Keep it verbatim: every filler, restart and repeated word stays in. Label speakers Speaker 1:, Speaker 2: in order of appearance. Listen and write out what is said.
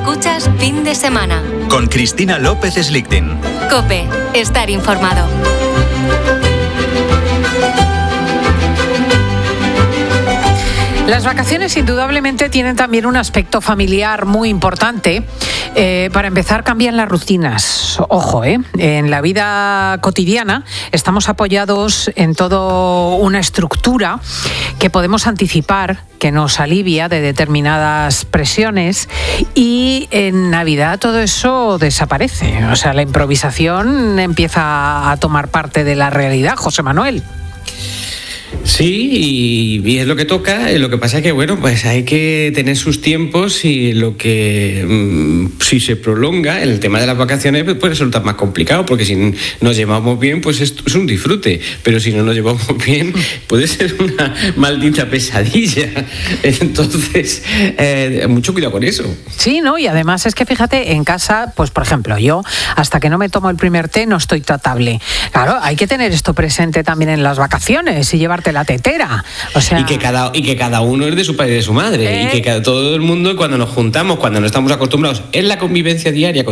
Speaker 1: Escuchas Fin de Semana.
Speaker 2: Con Cristina López Slichting.
Speaker 1: COPE. Estar informado.
Speaker 3: Las vacaciones indudablemente tienen también un aspecto familiar muy importante. Eh, para empezar, cambian las rutinas. Ojo, ¿eh? En la vida cotidiana estamos apoyados en toda una estructura que podemos anticipar, que nos alivia de determinadas presiones, y en Navidad todo eso desaparece. O sea, la improvisación empieza a tomar parte de la realidad, José Manuel.
Speaker 4: Sí, y es lo que toca. Lo que pasa es que, bueno, pues hay que tener sus tiempos, y lo que mmm, si se prolonga el tema de las vacaciones, pues puede resultar más complicado, porque si nos llevamos bien, pues es, es un disfrute, pero si no nos llevamos bien, puede ser una maldita pesadilla. Entonces, eh, mucho cuidado con eso.
Speaker 3: Sí, ¿no? Y además es que fíjate, en casa, pues por ejemplo, yo hasta que no me tomo el primer té no estoy tratable. Claro, hay que tener esto presente también en las vacaciones y llevarte la tetera. O sea,
Speaker 4: y que cada y que cada uno es de su padre y de su madre,
Speaker 3: ¿Eh?
Speaker 4: y que cada, todo el mundo, cuando nos juntamos, cuando no estamos acostumbrados, es la convivencia diaria.